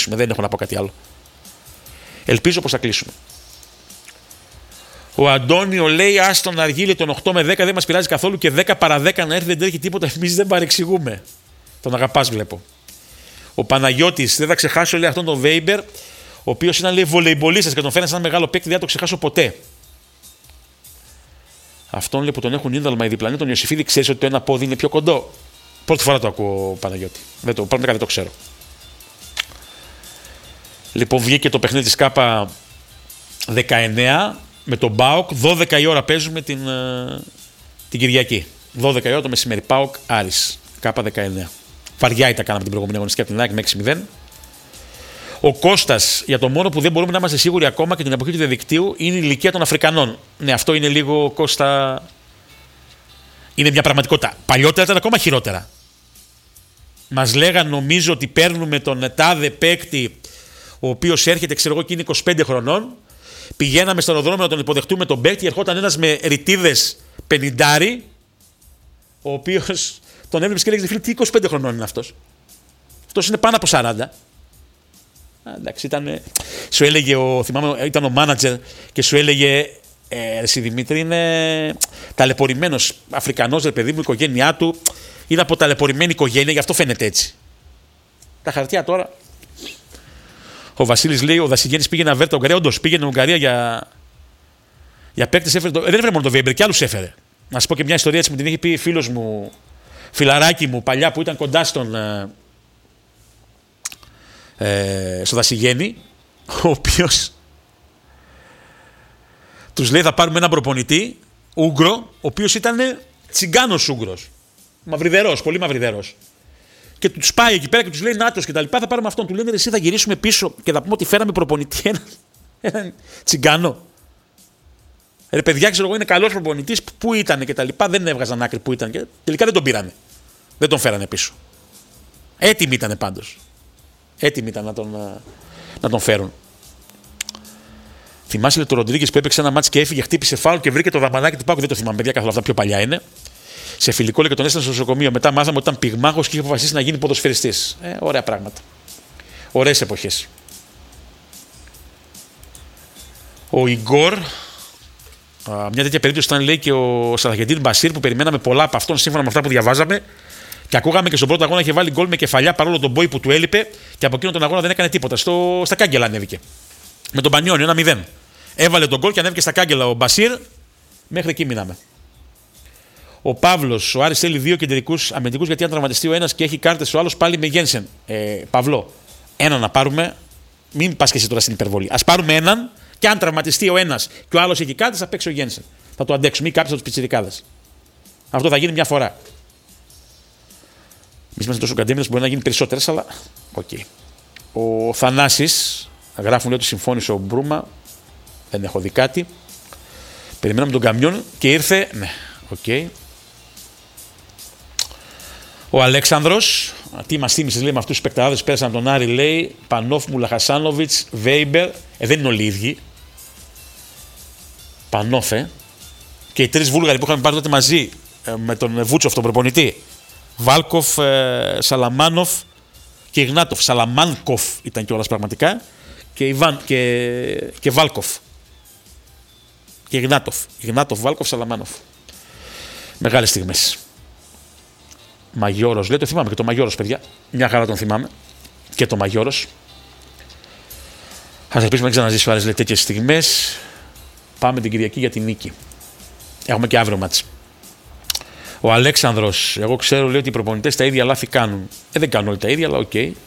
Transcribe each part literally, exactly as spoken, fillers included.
κλείσουμε. Δεν έχω να πω κάτι άλλο. Ελπίζω πως θα κλείσουμε. Ο Αντώνιο λέει: Άστον Αργίλη τον οκτώ με δέκα δεν μας πειράζει καθόλου και δέκα παρά δέκα να έρθει δεν τρέχει τίποτα. Εμείς δεν παρεξηγούμε. Τον αγαπάς, βλέπω. Ο Παναγιώτης, δεν θα ξεχάσω λέει αυτόν τον Βέιμπερ, ο οποίος ήταν λέει βολεϊμπολίστας και τον φέρνει σαν μεγάλο παίκτη, δεν θα το ξεχάσω ποτέ. Αυτόν λέει που τον έχουν ίνδαλμα οι διπλανοί, τον Ιωσήφιδη, ξέρεις ότι το ένα πόδι είναι πιο κοντό. Πρώτη φορά το ακούω, Παναγιώτη. Δεν το, πραγματικά δεν το ξέρω. Λοιπόν, βγήκε το παιχνίδι της ΚΑΠΑ δεκαεννέα με τον ΠΑΟΚ. δώδεκα η ώρα παίζουμε την, την Κυριακή. δώδεκα η ώρα το μεσημέρι. ΠΑΟΚ Άρης. ΚΑΠΑ δεκαεννέα. Βαριά ήταν κάναμε την προηγούμενη αγωνιστική από την ΑΕΚ με έξι μηδέν. Ο Κώστας, για το μόνο που δεν μπορούμε να είμαστε σίγουροι ακόμα και την εποχή του διαδικτύου είναι η ηλικία των Αφρικανών. Ναι, αυτό είναι λίγο, Κώστα. Είναι μια πραγματικότητα. Παλιότερα ήταν ακόμα χειρότερα. Μας λέγαν, νομίζω, ότι παίρνουμε τον τάδε παίκτη, ο οποίος έρχεται, ξέρω εγώ, και είναι είκοσι πέντε χρονών. Πηγαίναμε στο αεροδρόμιο να τον υποδεχτούμε τον παίκτη. Ερχόταν ένας με ρητίδες πενηντάρι, ο οποίος τον έβλεπε και λέγε: Φίλε, τι είκοσι πέντε χρονών είναι αυτός. Αυτός είναι πάνω από σαράντα. Α, εντάξει, ήταν, σου έλεγε, ο, θυμάμαι, ήταν ο μάνατζερ και σου έλεγε: ε, Εσύ Δημήτρη, είναι ταλαιπωρημένος Αφρικανός, ρε παιδί μου, η οικογένειά του είναι από ταλαιπωρημένη οικογένεια, γι' αυτό φαίνεται έτσι. Τα χαρτιά τώρα. Ο Βασίλης λέει: Ο Δασιγέννης πήγε να βρει την Ουγγαρία. Όντως πήγαινε στην Ουγγαρία για, για παίκτες. Έφερε το... Δεν έφερε μόνο τον Βέιμπερ, και άλλους έφερε. Να σου πω και μια ιστορία έτσι που την έχει πει φίλος μου, φιλαράκι μου παλιά που ήταν κοντά στον. Ε, στο Δασιγέννη, ο οποίος τους λέει: Θα πάρουμε έναν προπονητή Ούγγρο, ο οποίος ήταν τσιγκάνος Ούγγρος. Μαυριδερός, πολύ μαυριδερός. Και τους πάει εκεί πέρα και τους λέει: Νάτος και τα λοιπά. Θα πάρουμε αυτόν. Του λένε: Εσύ θα γυρίσουμε πίσω και θα πούμε ότι φέραμε προπονητή έναν ένα τσιγκάνο. Ρε παιδιά, ξέρω εγώ, είναι καλός προπονητής. Πού ήταν και τα λοιπά. Δεν έβγαζαν άκρη που ήταν. Και τελικά δεν τον πήρανε. Δεν τον φέρανε πίσω. Έτοιμοι ήταν πάντως. Έτοιμοι ήταν να τον, να τον φέρουν. Θυμάσαι το Ροντρίγκες που έπαιξε ένα μάτς και έφυγε, χτύπησε φάουλ και βρήκε το δαμανάκι του Πάκου. Δεν το θυμάμαι, παιδιά, καθόλου, αυτά πιο παλιά είναι. Σε φιλικό λέει και τον έστειλε στο νοσοκομείο. Μετά μάθαμε ότι ήταν πυγμάχος και είχε αποφασίσει να γίνει ποδοσφαιριστής. Ε, ωραία πράγματα. Ωραίες εποχές. Ο Ιγκόρ, μια τέτοια περίπτωση ήταν λέει και ο Σαλαχεντίν Μπασίρ που περιμέναμε πολλά από αυτόν σύμφωνα με αυτά που διαβάζαμε. Και ακούγαμε και στον πρώτο αγώνα είχε βάλει γκολ με κεφαλιά παρόλο τον μπόι που του έλειπε και από εκείνον τον αγώνα δεν έκανε τίποτα. Στο, στα κάγκελα ανέβηκε. Με τον Πανιόνιο, ένα μηδέν. Έβαλε τον γκολ και ανέβηκε στα κάγκελα ο Μπασίρ. Μέχρι εκεί μείναμε. Ο Παύλος, ο Άρης θέλει δύο κεντρικούς αμυντικούς γιατί αν τραυματιστεί ο ένας και έχει κάρτες ο άλλος πάλι με Γένσεν. Ε, Παυλό, ένα να πάρουμε. Μην πας και εσύ τώρα στην υπερβολή. Ας πάρουμε έναν και αν τραυματιστεί ο ένας και ο άλλος έχει κάρτες θα παίξει ο Γένσεν. Θα το αντέξουμε ή κάποιος από τους πιτσιρικάδες. Αυτό θα γίνει μια φορά. Εμείς είμαστε τόσο καντέμινες που μπορεί να γίνει περισσότερες, αλλά οκ. Okay. Ο Θανάσης, γράφουν λέει ότι συμφώνησε ο Μπρούμα, δεν έχω δει κάτι. Περιμέναμε τον Καμιόν και ήρθε, ναι, οκ. Okay. Ο Αλέξανδρος, τι μας θύμισες λέει με αυτούς τους παικταράδες που πέρασαν από τον Άρη, λέει Πανόφ, Μουλαχασάνοβιτς, Βέιμπερ, ε, δεν είναι όλοι οι ίδιοι. Πανόφε. Και οι τρεις Βούλγαροι που είχαμε πάρει τότε μαζί ε, με τον Βούτσοφ, τον προπονητή. Βάλκοφ, ε, Σαλαμάνοφ και Ιγνάτοφ. Σαλαμάνκοφ ήταν κιόλας πραγματικά. Και, Ιβάν, και, και Βάλκοφ. Και Ιγνάτοφ. Ιγνάτοφ, Βάλκοφ, Σαλαμάνοφ. Μεγάλες στιγμές. Μαγιώρος, λέει, το θυμάμαι και το Μαγιώρος, παιδιά. Μια χαρά τον θυμάμαι. Και το Μαγιώρος. Ας ελπίσουμε να ξαναζήσει ο Άρης τέτοιες στιγμές. Πάμε την Κυριακή για την νίκη. Έχουμε και αύριο μάτς. Ο Αλέξανδρος, εγώ ξέρω λέει ότι οι προπονητές τα ίδια λάθη κάνουν. Ε, δεν κάνουν όλοι τα ίδια, αλλά οκ. Okay.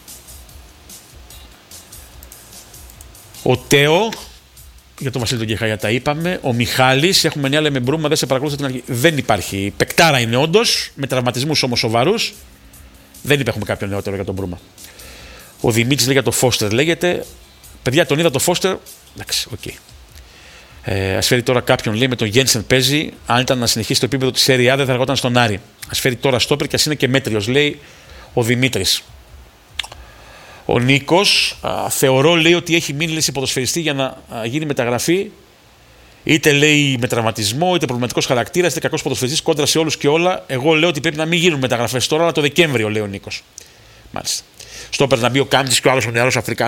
Ο Τέο, για τον Βασίλη τον Κεχάγια τα είπαμε. Ο Μιχάλης, έχουμε νέα λέμε Μπρούμα, δεν σε παρακολούθησα την αρχή. Δεν υπάρχει. Πεκτάρα είναι όντως, με τραυματισμούς όμως σοβαρούς. Δεν υπάρχουμε κάποιο νεότερο για τον Μπρούμα. Ο Δημήτρης λέει για το Φώστερ, λέγεται. Παιδιά, τον είδα το Φώστερ. Εντάξει, οκ. Okay. Ε, ας φέρει τώρα κάποιον, λέει, με τον Γένσεν παίζει. Αν ήταν να συνεχίσει το επίπεδο της Serie A, δεν θα εργόταν στον Άρη. Ας φέρει τώρα στόπερ και ας είναι και μέτριος, λέει ο Δημήτρης. Ο Νίκος, α, θεωρώ, λέει, ότι έχει μείνει λύση ποδοσφαιριστή για να α, γίνει μεταγραφή. Είτε λέει με τραυματισμό, είτε προβληματικός χαρακτήρας, είτε κακός ποδοσφαιριστής κόντρα σε όλους και όλα. Εγώ λέω ότι πρέπει να μην γίνουν μεταγραφές τώρα, αλλά το Δεκέμβριο, λέει ο Νίκος. Μάλιστα. Στόπερ να μπει ο Κάμτης και ο άλλος ο νεαρός Αφρικανός.